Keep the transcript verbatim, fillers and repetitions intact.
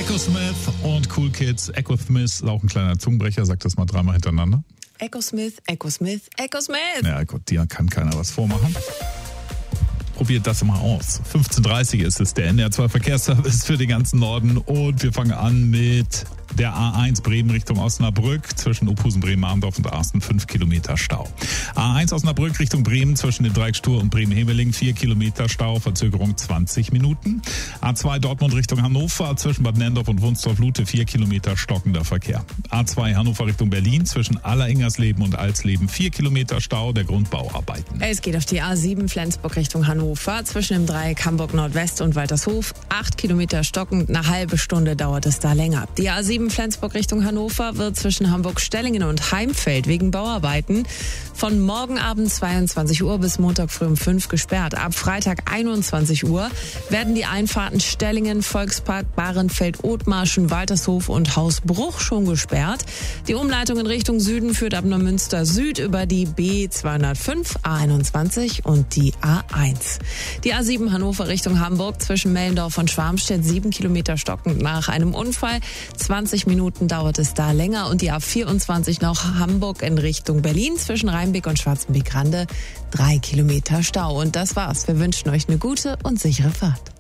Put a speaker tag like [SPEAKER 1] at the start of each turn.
[SPEAKER 1] Echosmith und Cool Kids. Echosmith ist auch ein kleiner Zungenbrecher. Sag das mal dreimal hintereinander.
[SPEAKER 2] Echosmith, Echosmith, Echosmith.
[SPEAKER 1] Ja Gott, dir kann keiner was vormachen. Probiert das mal aus. fünfzehn Uhr dreißig ist es, der N D R zwei Verkehrsservice für den ganzen Norden. Und wir fangen an mit der A eins Bremen Richtung Osnabrück zwischen Ophusen, Bremen-Arndorf und Arsten fünf Kilometer Stau. A eins Osnabrück Richtung Bremen zwischen dem Dreieck Stur und Bremen-Heveling vier Kilometer Stau, Verzögerung zwanzig Minuten. A zwei Dortmund Richtung Hannover zwischen Bad Nenndorf und Wunstorf-Lute vier Kilometer stockender Verkehr. A zwei Hannover Richtung Berlin zwischen Alleringers-Leben und Alsleben vier Kilometer Stau der Grundbauarbeiten.
[SPEAKER 2] Es geht auf die A sieben Flensburg Richtung Hannover zwischen dem Dreieck Hamburg Nordwest und Waltershof acht Kilometer stockend, eine halbe Stunde dauert es da länger. Die A sieben Flensburg Richtung Hannover wird zwischen Hamburg-Stellingen und Heimfeld wegen Bauarbeiten von morgen Abend zweiundzwanzig Uhr bis Montag früh um fünf gesperrt. Ab Freitag einundzwanzig Uhr werden die Einfahrten Stellingen, Volkspark, Bahrenfeld, Othmarschen, Waltershof und Hausbruch schon gesperrt. Die Umleitung in Richtung Süden führt ab Neumünster Süd über die B zweihundertfünf, A einundzwanzig und die A eins. Die A sieben Hannover Richtung Hamburg zwischen Mellendorf und Schwarmstedt sieben Kilometer stockend nach einem Unfall. zwanzig Minuten dauert es da länger. Und die A vierundzwanzig noch Hamburg in Richtung Berlin zwischen Rheinbeck und Schwarzenbeck-Rande drei Kilometer Stau. Und das war's. Wir wünschen euch eine gute und sichere Fahrt.